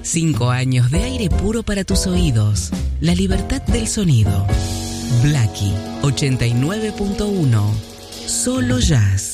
5 años de aire puro para tus oídos. La libertad del sonido. Blackie 89.1. Solo jazz.